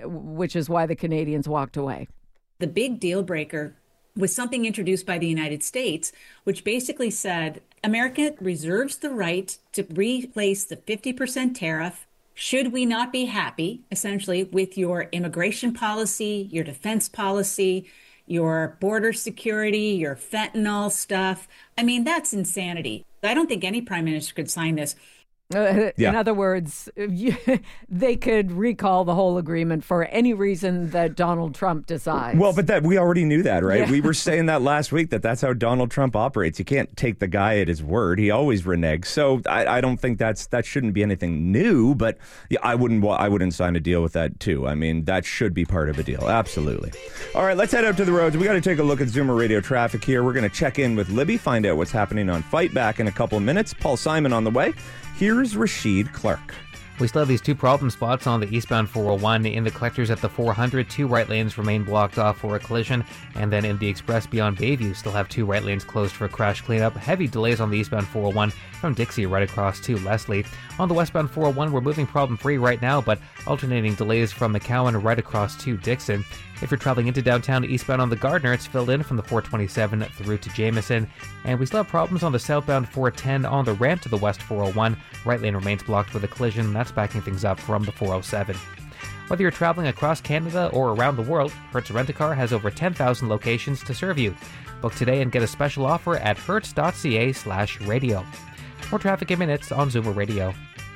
which is why the Canadians walked away. The big deal breaker was something introduced by the United States, which basically said America reserves the right to replace the 50% tariff should we not be happy, essentially, with your immigration policy, your defense policy, your border security, your fentanyl stuff. I mean, that's insanity. I don't think any prime minister could sign this. In other words, they could recall the whole agreement for any reason that Donald Trump decides. Well, but we already knew that, right? Yeah. We were saying that last week, that's how Donald Trump operates. You can't take the guy at his word. He always reneges. So I don't think that shouldn't be anything new, but I wouldn't sign a deal with that too. I mean, that should be part of a deal. Absolutely. All right, let's head out to the roads. We got to take a look at Zoomer Radio traffic here. We're going to check in with Libby, find out what's happening on Fight Back in a couple of minutes. Paul Simon on the way. Here's Rashid Clark. We still have these two problem spots on the eastbound 401. In the collectors at the 400, 2 right lanes remain blocked off for a collision. And then in the express beyond Bayview, still have 2 right lanes closed for a crash cleanup. Heavy delays on the eastbound 401 from Dixie right across to Leslie. On the westbound 401, we're moving problem-free right now, but alternating delays from McCowan right across to Dixon. If you're traveling into downtown eastbound on the Gardner, it's filled in from the 427 through to Jameson. And we still have problems on the southbound 410 on the ramp to the west 401. Right lane remains blocked with a collision. That's backing things up from the 407. Whether you're traveling across Canada or around the world, Hertz Rent-A-Car has over 10,000 locations to serve you. Book today and get a special offer at hertz.ca/radio. More traffic in minutes on Zoomer Radio.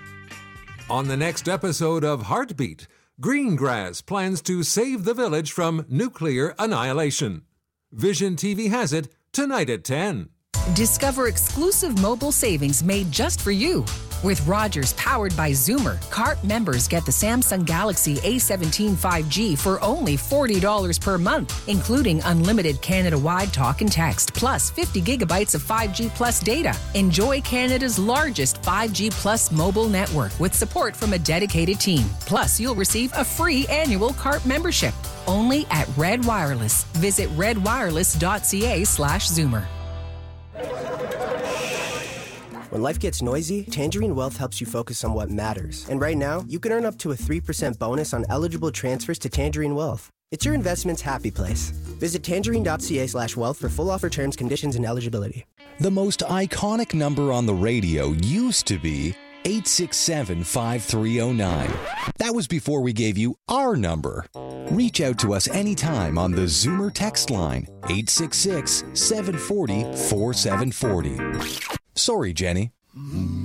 On the next episode of Heartbeat, Greengrass plans to save the village from nuclear annihilation. Vision TV has it tonight at 10. Discover exclusive mobile savings made just for you. With Rogers powered by Zoomer, CART members get the Samsung Galaxy A17 5G for only $40 per month, including unlimited Canada-wide talk and text, plus 50 gigabytes of 5G plus data. Enjoy Canada's largest 5G plus mobile network with support from a dedicated team. Plus, you'll receive a free annual CART membership. Only at Red Wireless. Visit redwireless.ca/Zoomer. When life gets noisy, Tangerine Wealth helps you focus on what matters. And right now, you can earn up to a 3% bonus on eligible transfers to Tangerine Wealth. It's your investment's happy place. Visit tangerine.ca/wealth for full offer terms, conditions, and eligibility. The most iconic number on the radio used to be 867-5309. That was before we gave you our number. Reach out to us anytime on the Zoomer text line, 866-740-4740. Sorry, Jenny.